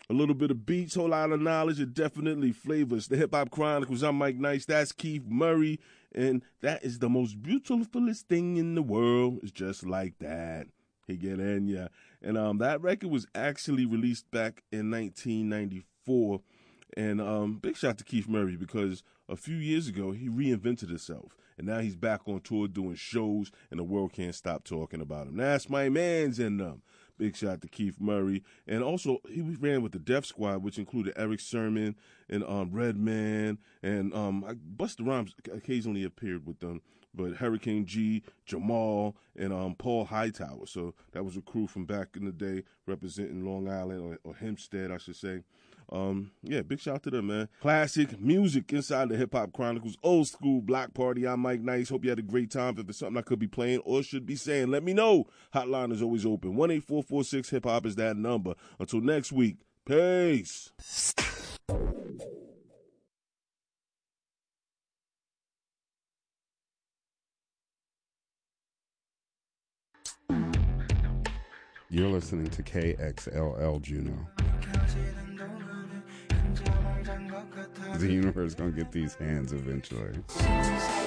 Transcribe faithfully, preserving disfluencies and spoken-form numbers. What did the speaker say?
A little bit of beats, whole lot of knowledge, and definitely flavors. The Hip Hop Chronicles. I'm Mike Nice. That's Keith Murray. And that is the most beautifulest thing in the world. It's just like that. He get in, yeah. And um, that record was actually released back in nineteen ninety-four. And um, big shout to Keith Murray because a few years ago he reinvented himself. And now he's back on tour doing shows, and the world can't stop talking about him. That's my man's in them. Big shout to Keith Murray. And also, he ran with the Def Squad, which included Eric Sermon and um, Redman. And um, Busta Rhymes occasionally appeared with them. But Hurricane G, Jamal, and um, Paul Hightower. So that was a crew from back in the day representing Long Island, or, or Hempstead, I should say. Um, yeah, big shout out to them, man. Classic music inside the Hip Hop Chronicles, old school block party. I'm Mike Nice. Hope you had a great time. If it's something I could be playing or should be saying, let me know. Hotline is always open. one eight four four six hip hop is that number. Until next week, peace. You're listening to K X L L Juno. The universe gonna get these hands eventually.